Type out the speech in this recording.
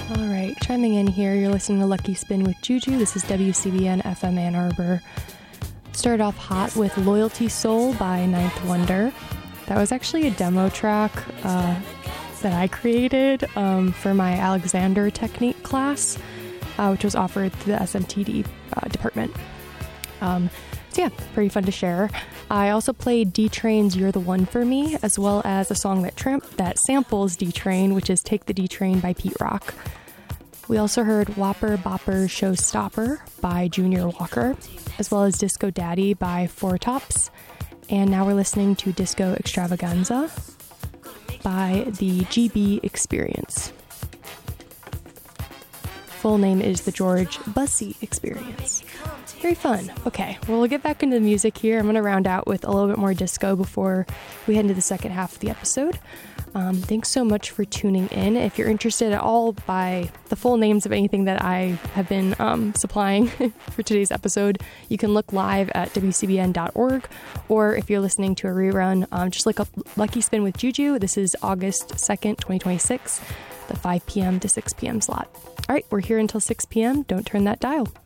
All right, chiming in here, you're listening to Lucky Spin with Juju. This is WCBN FM Ann Arbor. Started off hot with Loyalty Soul by Ninth Wonder. That was actually a demo track that I created for my Alexander Technique class, which was offered through the SMTD department. So yeah, pretty fun to share. I also played D-Train's You're the One for Me, as well as a song that samples D-Train, which is Take the D-Train by Pete Rock. We also heard Whopper Bopper Showstopper by Junior Walker, as well as Disco Daddy by Four Tops. And now we're listening to Disco Extravaganza by the GB Experience. Full name is the George Bussey Experience. Very fun. Okay, well, we'll get back into the music here. I'm going to round out with a little bit more disco before we head into the second half of the episode. Thanks so much for tuning in. If you're interested at all by the full names of anything that I have been supplying for today's episode, you can look live at WCBN.org, or if you're listening to a rerun, just look up Lucky Spin with Juju. This is August 2nd, 2026, the 5 p.m. to 6 p.m. slot. All right, we're here until 6 p.m. Don't turn that dial.